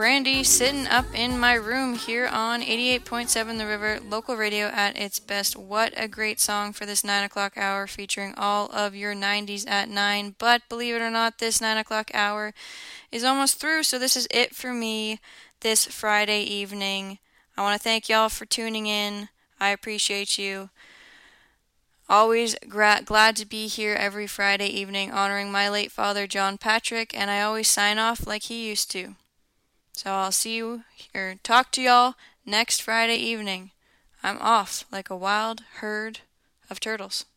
Brandy, sitting up in my room here on 88.7 The River, local radio at its best. What a great song for this 9 o'clock hour featuring all of your 90s at 9. But believe it or not, this 9 o'clock hour is almost through, so this is it for me this Friday evening. I want to thank y'all for tuning in. I appreciate you. Always glad to be here every Friday evening honoring my late father, John Patrick, and I always sign off like he used to. So I'll see you or talk to y'all next Friday evening. I'm off like a wild herd of turtles.